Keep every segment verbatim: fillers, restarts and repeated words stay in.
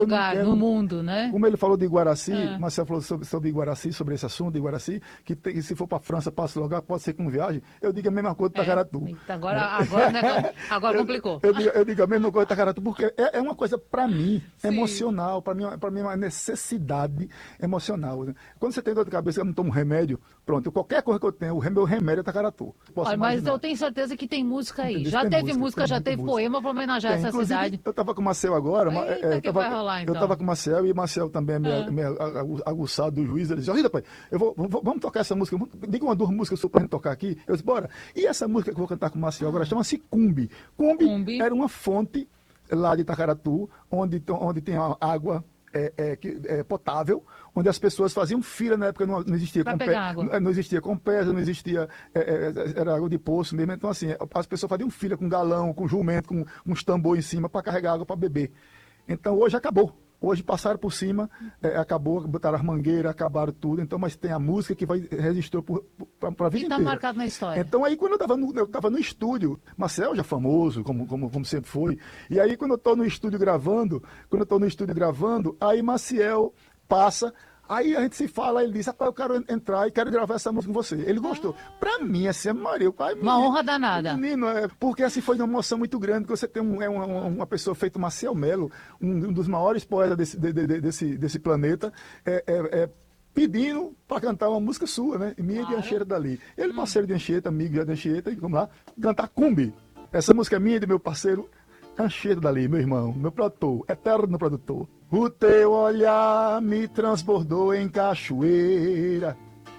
Eu não lugar quero, no mundo, né? como ele falou de Guaraci, É. Marcelo falou sobre, sobre Guaraci, sobre esse assunto de Guaraci, que, tem- que se for para a França, para esse lugar, pode ser com viagem. Eu digo a mesma coisa de É. Tacaratu. Eita, agora, Né? agora, o negócio- agora eu, complicou. eu, digo, eu digo a mesma coisa de Tacaratu, porque é, é uma coisa, para mim, Sim. emocional, para mim, para mim é uma necessidade emocional. Né? Quando você tem dor de cabeça, eu não tomo remédio, pronto, qualquer coisa que eu tenho, o meu remédio é Tacaratu. Posso Olha, mas imaginar. eu tenho certeza que tem música aí. Entendeu? Já Tem teve música, música, tem já muita teve música. poema para homenagear Tem, essa inclusive, cidade. eu estava com o Marcel agora, ma- é, Eita, é, eu que vai tava, rolar eu estava então. com o Marcel e o Marcel também é meio, Ah. meio agu- aguçado do juiz. Ele disse: Olha, rapaz, eu vou, vou- vamos tocar essa música. vamos- Diga uma, duas músicas só pra gente tocar aqui. Eu disse: Bora. E essa música que eu vou cantar com o Marcel agora chama-se Cumbi. Cumbi Cumbi. era uma fonte lá de Itacaratu, onde, t- onde tem a água. É, é, que- é, potável, onde as pessoas faziam fila na época, não, não existia Pra com pegar água. não existia compesa, não existia, é, é, era água de poço mesmo. Então, assim, as pessoas faziam fila com galão, com jumento, com uns tambor em cima para carregar água para beber. Então, hoje acabou. Hoje passaram por cima, é, acabou, botaram as mangueiras, acabaram tudo. Então, mas tem a música que vai resistir para a vida E tá inteira. marcado na história. Então, aí, quando eu estava no, eu tava no estúdio, Marcel já famoso, como, como, como sempre foi. E aí, quando eu estou no estúdio gravando, quando eu estou no estúdio gravando, aí Maciel passa. Aí a gente se fala, ele diz: Rapaz, eu quero entrar e quero gravar essa música com você. Ele gostou. Pra mim, assim, é Maria, o pai. Uma honra danada. Menino, é, porque assim foi uma emoção muito grande, porque você tem um, é uma, uma pessoa feita Marcel Melo, um, um dos maiores poetas desse, de, de, desse, desse planeta, é, é, é, pedindo para cantar uma música sua, né? Minha Claro. de Anchieta dali. Ele, parceiro de Anchieta, amigo de Anchieta, e vamos lá, cantar Cumbi. Essa música é minha e de meu parceiro Anchieta dali, meu irmão, meu produtor, eterno produtor. O teu olhar me transbordou em cachoeira,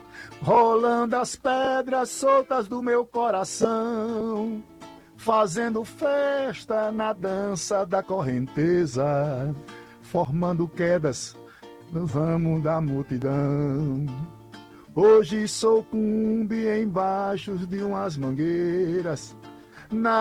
rolando as pedras soltas do meu coração, fazendo festa na dança da correnteza, formando quedas no ramo da multidão. Hoje sou cumbi embaixo de umas mangueiras, na